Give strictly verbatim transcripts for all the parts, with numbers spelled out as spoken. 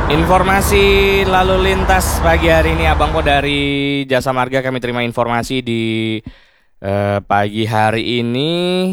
Informasi lalu lintas pagi hari ini Abang Po dari Jasa Marga, kami terima informasi di eh, pagi hari ini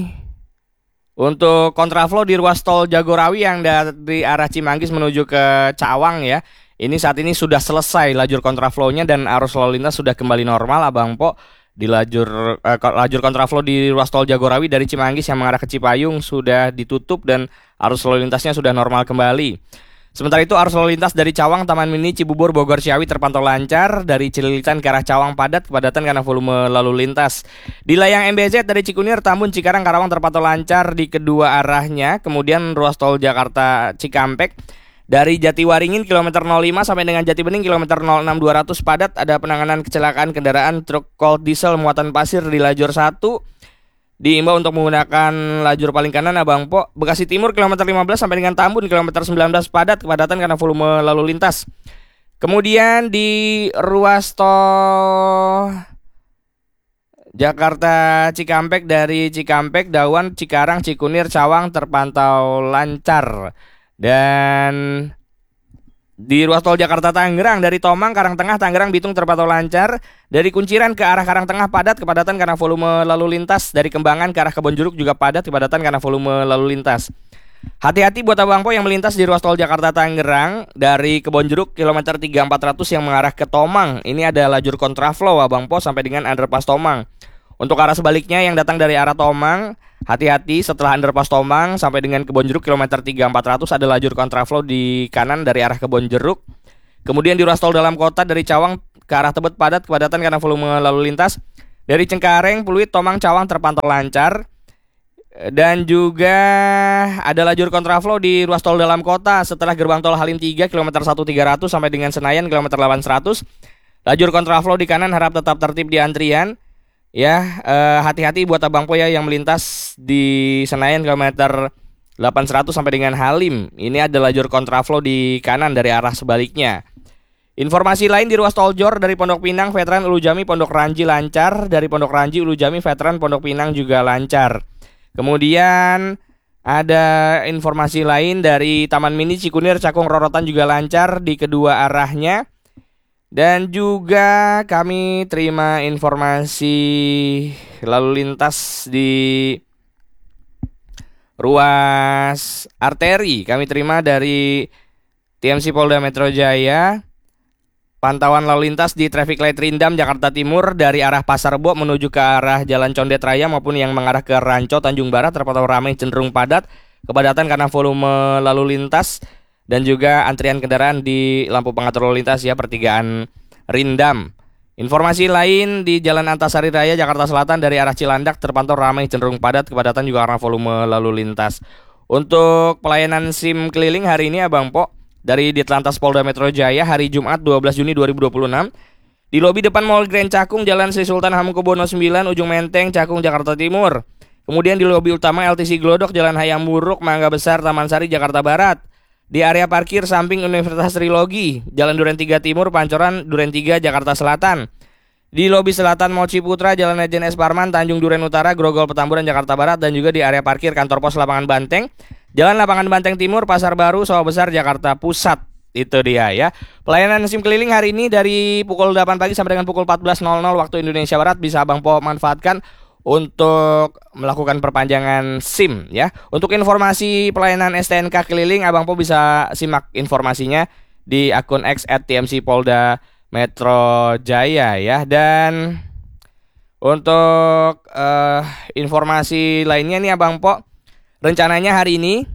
untuk kontraflow di ruas tol Jagorawi yang dari arah Cimanggis menuju ke Cawang ya. Ini saat ini sudah selesai lajur kontraflownya dan arus lalu lintas sudah kembali normal Abang Po. Di lajur eh, lajur kontraflow di ruas tol Jagorawi dari Cimanggis yang mengarah ke Cipayung sudah ditutup dan arus lalu lintasnya sudah normal kembali. Sementara itu arus lalu lintas dari Cawang, Taman Mini, Cibubur, Bogor, Ciawi terpantau lancar. Dari Cililitan ke arah Cawang padat, kepadatan karena volume lalu lintas. Di layang M B Z dari Cikunir, Tambun, Cikarang, Karawang terpantau lancar di kedua arahnya. Kemudian ruas tol Jakarta Cikampek dari Jatiwaringin kilometer nol lima sampai dengan Jatibening kilometer nol enam dua ratus padat. Ada penanganan kecelakaan kendaraan truk cold diesel muatan pasir di lajur satu. Diimbau untuk menggunakan lajur paling kanan Abang Po. Bekasi Timur kilometer lima belas sampai dengan Tambun kilometer sembilan belas padat, kepadatan karena volume lalu lintas. Kemudian di ruas tol Jakarta Cikampek dari Cikampek, Dawan, Cikarang, Cikunir, Cawang terpantau lancar. Dan di ruas tol Jakarta Tangerang dari Tomang, Karangtengah, Tangerang, Bitung terpantau lancar. Dari Kunciran ke arah Karangtengah padat, kepadatan karena volume lalu lintas. Dari Kembangan ke arah Kebonjeruk juga padat, kepadatan karena volume lalu lintas. Hati-hati buat Abang Po yang melintas di ruas tol Jakarta Tangerang dari Kebonjeruk kilometer tiga empat ratus yang mengarah ke Tomang. Ini ada lajur kontraflow Abang Po sampai dengan underpass Tomang. Untuk arah sebaliknya yang datang dari arah Tomang, hati-hati setelah underpass Tomang sampai dengan Kebonjeruk kilometer tiga empat ratus ada lajur kontraflow di kanan dari arah Kebonjeruk. Kemudian di ruas tol dalam kota dari Cawang ke arah Tebet padat, kepadatan karena volume lalu lintas. Dari Cengkareng, Pluit, Tomang, Cawang terpantau lancar. Dan juga ada lajur kontraflow di ruas tol dalam kota setelah gerbang tol Halim tiga kilometer satu tiga ratus sampai dengan Senayan kilometer delapan seratus. Lajur kontraflow di kanan harap tetap tertib di antrian. Ya, eh, hati-hati buat Abang Po ya yang melintas di Senayan kilometer delapan seratus sampai dengan Halim. Ini ada lajur kontraflow di kanan dari arah sebaliknya. Informasi lain di ruas tol Jor dari Pondok Pinang, Veteran, Ulu Jami, Pondok Ranji lancar. Dari Pondok Ranji, Ulu Jami, Veteran, Pondok Pinang juga lancar. Kemudian ada informasi lain dari Taman Mini, Cikunir, Cakung, Rorotan juga lancar di kedua arahnya. Dan juga kami terima informasi lalu lintas di ruas arteri. Kami terima dari T M C Polda Metro Jaya. Pantauan lalu lintas di traffic light Rindam, Jakarta Timur dari arah Pasar Bo menuju ke arah Jalan Condet Raya maupun yang mengarah ke Ranco, Tanjung Barat terpantau ramai cenderung padat. Kepadatan karena volume lalu lintas. Dan juga antrian kendaraan di lampu pengatur lalu lintas ya, pertigaan Rindam. Informasi lain di Jalan Antasari Raya Jakarta Selatan dari arah Cilandak terpantau ramai cenderung padat, kepadatan juga karena volume lalu lintas. Untuk pelayanan SIM keliling hari ini Abang Po dari Ditlantas Polda Metro Jaya hari Jumat dua belas Juni dua ribu dua puluh enam di lobi depan Mall Grand Cakung, Jalan Sri Sultan Hamengkubuwono sembilan, Ujung Menteng, Cakung, Jakarta Timur. Kemudian di lobi utama L T C Glodok, Jalan Hayam Buruk, Mangga Besar, Taman Sari, Jakarta Barat. Di area parkir samping Universitas Trilogi, Jalan Duren tiga Timur, Pancoran, Duren tiga, Jakarta Selatan. Di lobi selatan Mall Ciputra, Jalan Lejen S. Parman, Tanjung Duren Utara, Grogol Petamburan, Jakarta Barat. Dan juga di area parkir kantor pos Lapangan Banteng, Jalan Lapangan Banteng Timur, Pasar Baru, Sawah Besar, Jakarta Pusat. Itu dia ya. Pelayanan SIM keliling hari ini dari pukul delapan pagi sampai dengan pukul empat belas waktu Indonesia Barat bisa Abang Po manfaatkan untuk melakukan perpanjangan SIM ya. Untuk informasi pelayanan S T N K keliling Abang Po bisa simak informasinya di akun X at T M C Polda Metro Jaya ya. Dan untuk uh, informasi lainnya nih Abang Po, rencananya hari ini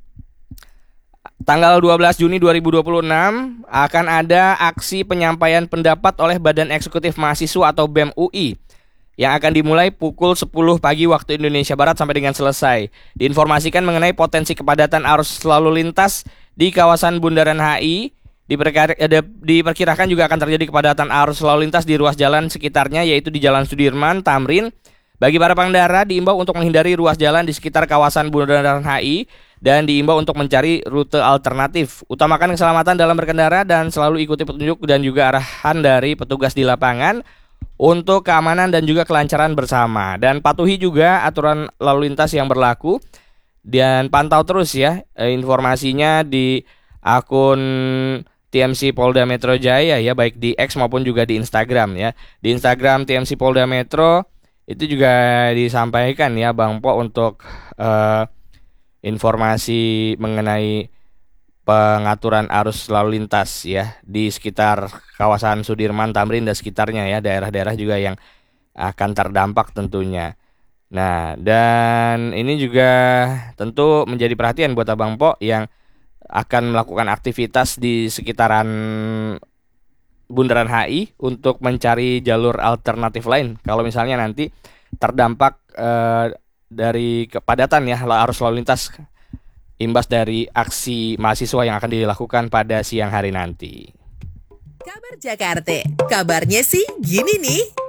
tanggal dua belas Juni dua ribu dua puluh enam akan ada aksi penyampaian pendapat oleh Badan Eksekutif Mahasiswa atau B E M U I yang akan dimulai pukul sepuluh pagi waktu Indonesia Barat sampai dengan selesai. Diinformasikan mengenai potensi kepadatan arus lalu lintas di kawasan Bundaran H I. Diperkirakan juga akan terjadi kepadatan arus lalu lintas di ruas jalan sekitarnya, yaitu di Jalan Sudirman, Tamrin. Bagi para pengendara diimbau untuk menghindari ruas jalan di sekitar kawasan Bundaran H I dan diimbau untuk mencari rute alternatif. Utamakan keselamatan dalam berkendara dan selalu ikuti petunjuk dan juga arahan dari petugas di lapangan untuk keamanan dan juga kelancaran bersama. Dan patuhi juga aturan lalu lintas yang berlaku dan pantau terus ya informasinya di akun T M C Polda Metro Jaya ya, baik di X maupun juga di Instagram ya. Di Instagram T M C Polda Metro itu juga disampaikan ya Bang Po untuk uh, informasi mengenai pengaturan arus lalu lintas ya di sekitar kawasan Sudirman, Tamrin dan sekitarnya ya, daerah-daerah juga yang akan terdampak tentunya. Nah, dan ini juga tentu menjadi perhatian buat Abang Po yang akan melakukan aktivitas di sekitaran Bundaran H I untuk mencari jalur alternatif lain. Kalau misalnya nanti terdampak eh, dari kepadatan ya arus lalu lintas imbas dari aksi mahasiswa yang akan dilakukan pada siang hari nanti. Kabar Jakarta, kabarnya sih gini nih.